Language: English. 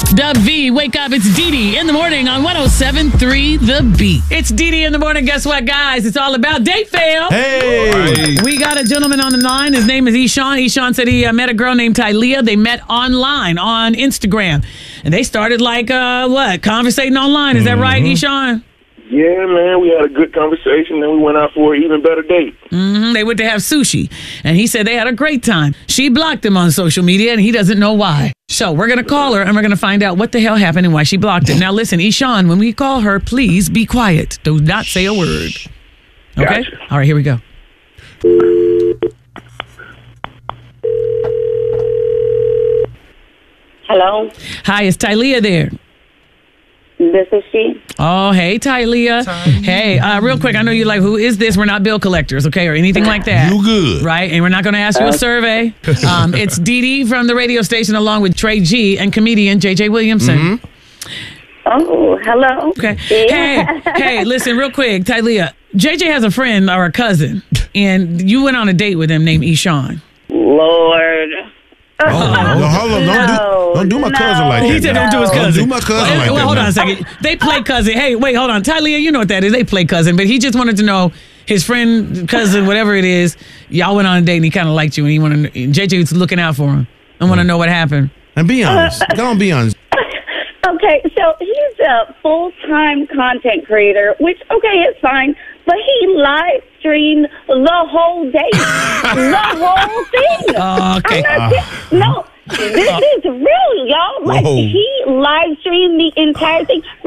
Dub V, wake up. It's Dee Dee in the morning on 107.3 The Beat. It's Dee Dee in the morning. Guess what, guys? It's all about date fail. Hey! We got a gentleman on the line. His name is Eshawn. Eshawn said he met a girl named Tylea. They met online on Instagram. And they started conversating online. Is that right, Eshawn? Yeah, man, we had a good conversation, then we went out for an even better date. They went to have sushi, and he said they had a great time. She blocked him on social media, and he doesn't know why. So we're going to call her, and we're going to find out what the hell happened and why she blocked him. Now, listen, Eshawn, when we call her, please be quiet. Do not say a word. Okay? Gotcha. All right, here we go. Hello, Hi, is Tylea there? this is she. Oh, hey, Tylea. Hey, real quick, I know you're like, who is this? We're not bill collectors, okay, or anything like that. You good. Right? And we're not going to ask you a survey. It's Dee Dee from the radio station along with Trey G and comedian JJ Williamson. Oh, hello. Okay. Yeah. Hey, listen, real quick, Tylea. JJ has a friend or a cousin, and you went on a date with him named Eshawn. Lord. No, hold on. Don't do my cousin like that. He said don't do his cousin. Don't do my cousin like that. Well, hold on now. a second. They play cousin. Hey, wait, hold on. Tylea, you know what that is. They play cousin, but he just wanted to know his friend, cousin, whatever it is, y'all went on a date and he kind of liked you and JJ was looking out for him and want to know what happened. And be honest. Go on, be honest. Okay, so he's a full-time content creator, which, okay, it's fine, but he live streamed the whole day. The whole thing. Okay. I'm not no, this is real, y'all. Like, Whoa. he live streamed the entire thing.